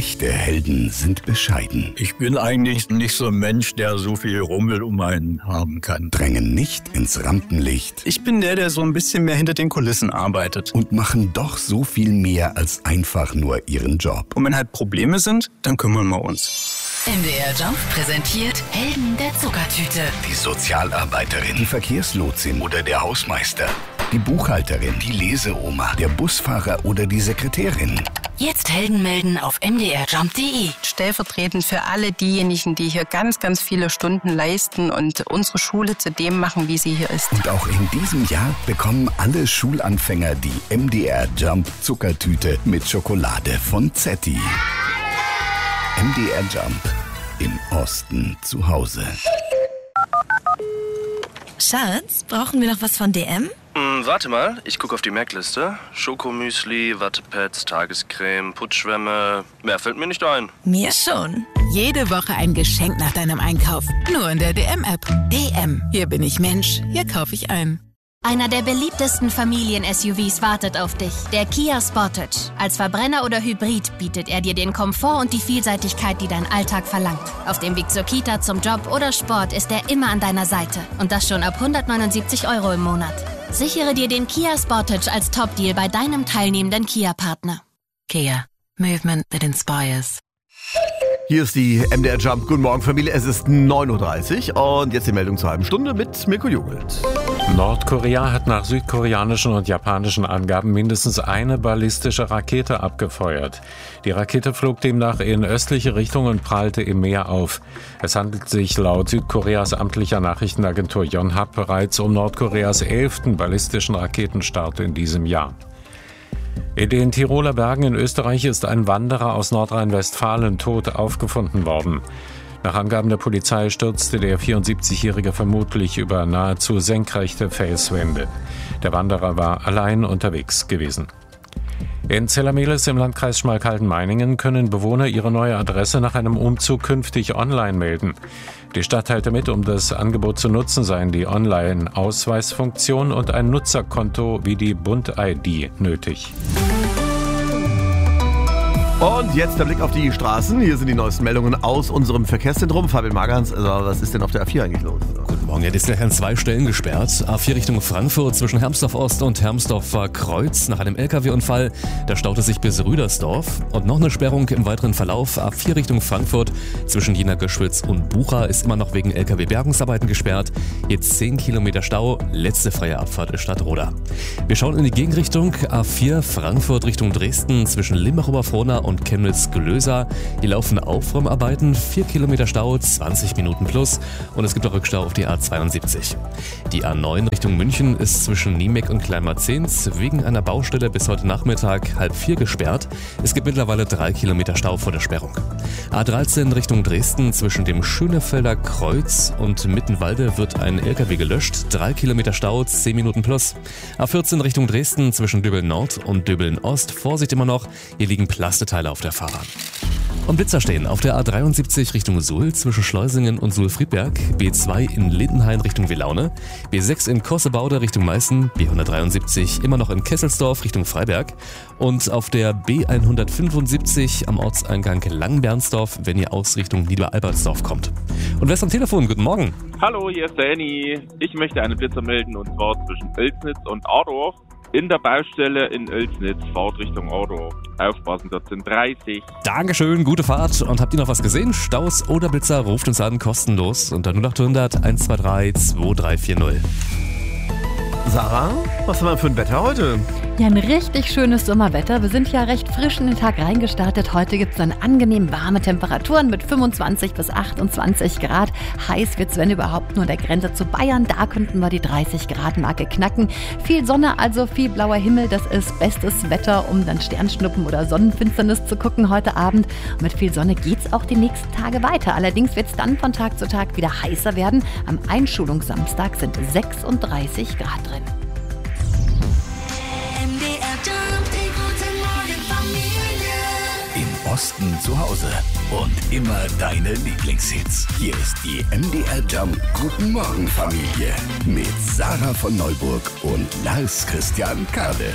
Echte Helden sind bescheiden. Ich bin eigentlich nicht so ein Mensch, der so viel Rummel um einen haben kann. Drängen nicht ins Rampenlicht. Ich bin der so ein bisschen mehr hinter den Kulissen arbeitet. Und machen doch so viel mehr als einfach nur ihren Job. Und wenn halt Probleme sind, dann kümmern wir uns. MDR Jump präsentiert Helden der Zuckertüte. Die Sozialarbeiterin, die Verkehrslotsin oder der Hausmeister. Die Buchhalterin, die Leseoma, der Busfahrer oder die Sekretärin. Jetzt Helden melden auf mdrjump.de. Stellvertretend für alle diejenigen, die hier ganz, ganz viele Stunden leisten und unsere Schule zu dem machen, wie sie hier ist. Und auch in diesem Jahr bekommen alle Schulanfänger die MDR Jump Zuckertüte mit Schokolade von Zetti. MDR Jump. Im Osten zu Hause. Schatz, brauchen wir noch was von DM? Warte mal, ich gucke auf die Merkliste. Schokomüsli, Wattepads, Tagescreme, Putzschwämme. Mehr fällt mir nicht ein. Mir schon. Jede Woche ein Geschenk nach deinem Einkauf. Nur in der DM-App. DM. Hier bin ich Mensch. Hier kaufe ich ein. Einer der beliebtesten Familien-SUVs wartet auf dich. Der Kia Sportage. Als Verbrenner oder Hybrid bietet er dir den Komfort und die Vielseitigkeit, die dein Alltag verlangt. Auf dem Weg zur Kita, zum Job oder Sport ist er immer an deiner Seite. Und das schon ab 179 € im Monat. Sichere dir den Kia Sportage als Top-Deal bei deinem teilnehmenden Kia-Partner. Kia. Movement that inspires. Hier ist die MDR Jump. Guten Morgen, Familie. Es ist 9:30 Uhr und jetzt die Meldung zur halben Stunde mit Mirko Jungelt. Nordkorea hat nach südkoreanischen und japanischen Angaben mindestens eine ballistische Rakete abgefeuert. Die Rakete flog demnach in östliche Richtung und prallte im Meer auf. Es handelt sich laut Südkoreas amtlicher Nachrichtenagentur Yonhap bereits um Nordkoreas 11. ballistischen Raketenstart in diesem Jahr. In den Tiroler Bergen in Österreich ist ein Wanderer aus Nordrhein-Westfalen tot aufgefunden worden. Nach Angaben der Polizei stürzte der 74-Jährige vermutlich über nahezu senkrechte Felswände. Der Wanderer war allein unterwegs gewesen. In Zellameles im Landkreis Schmalkalden-Meiningen können Bewohner ihre neue Adresse nach einem Umzug künftig online melden. Die Stadt teilte mit, um das Angebot zu nutzen, seien die Online-Ausweisfunktion und ein Nutzerkonto wie die Bund-ID nötig. Und jetzt der Blick auf die Straßen. Hier sind die neuesten Meldungen aus unserem Verkehrszentrum. Fabian Magans, also was ist denn auf der A4 eigentlich los? Guten Morgen, ja, die ist gleich an 2 Stellen gesperrt. A4 Richtung Frankfurt zwischen Hermsdorf Ost und Hermsdorfer Kreuz nach einem LKW-Unfall. Da staute sich bis Rüdersdorf. Und noch eine Sperrung im weiteren Verlauf. A4 Richtung Frankfurt zwischen Jena Göschwitz und Bucha ist immer noch wegen LKW-Bergungsarbeiten gesperrt. Jetzt 10 Kilometer Stau. Letzte freie Abfahrt ist Stadtroda. Wir schauen in die Gegenrichtung. A4 Frankfurt Richtung Dresden zwischen Limbach-Oberfrohna und Chemnitz-Gelösa. Hier laufen Aufräumarbeiten, 4 Kilometer Stau, 20 Minuten plus und es gibt auch Rückstau auf die A72. Die A9 Richtung München ist zwischen Niemeck und Kleinmarzens wegen einer Baustelle bis heute Nachmittag 3:30 gesperrt. Es gibt mittlerweile 3 Kilometer Stau vor der Sperrung. A13 Richtung Dresden zwischen dem Schönefelder Kreuz und Mittenwalde wird ein LKW gelöscht, 3 Kilometer Stau, 10 Minuten plus. A14 Richtung Dresden zwischen Döbeln Nord und Döbeln Ost, Vorsicht immer noch, hier liegen Plasteteile auf der Fahrbahn. Und Blitzer stehen auf der A73 Richtung Suhl zwischen Schleusingen und Suhl-Friedberg, B2 in Lindenhain Richtung Wielaune, B6 in Kossebaude Richtung Meißen, B173 immer noch in Kesselsdorf Richtung Freiberg und auf der B175 am Ortseingang Langenbernsdorf, wenn ihr aus Richtung Niederalbertsdorf kommt. Und wer ist am Telefon? Guten Morgen. Hallo, hier ist der Henny. Ich möchte einen Blitzer melden und zwar zwischen Oelsnitz und Adorf. In der Baustelle in Oelsnitz, Fahrt Richtung Adorf. Aufpassen, dort sind 30. Dankeschön, gute Fahrt. Und habt ihr noch was gesehen? Staus oder Blitzer, ruft uns an, kostenlos unter 0800 123 2340. Sarah, was haben wir für ein Wetter heute? Ja, ein richtig schönes Sommerwetter. Wir sind ja recht frisch in den Tag reingestartet. Heute gibt es dann angenehm warme Temperaturen mit 25 bis 28 Grad. Heiß wird es, wenn überhaupt, nur der Grenze zu Bayern. Da könnten wir die 30 Grad Marke knacken. Viel Sonne, also viel blauer Himmel. Das ist bestes Wetter, um dann Sternschnuppen oder Sonnenfinsternis zu gucken heute Abend. Und mit viel Sonne geht es auch die nächsten Tage weiter. Allerdings wird es dann von Tag zu Tag wieder heißer werden. Am Einschulungssamstag sind 36 Grad drin. Im Osten zu Hause und immer deine Lieblingshits. Hier ist die MDR Jump Guten Morgen Familie mit Sarah von Neuburg und Lars Christian Kade.